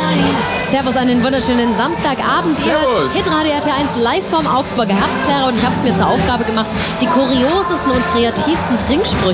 Servus, einen wunderschönen Samstagabend. Ihr hört Hitradio RT1 live vom Augsburger Herbstplärrer und ich habe es mir zur Aufgabe gemacht, die kuriosesten und kreativsten Trinksprüche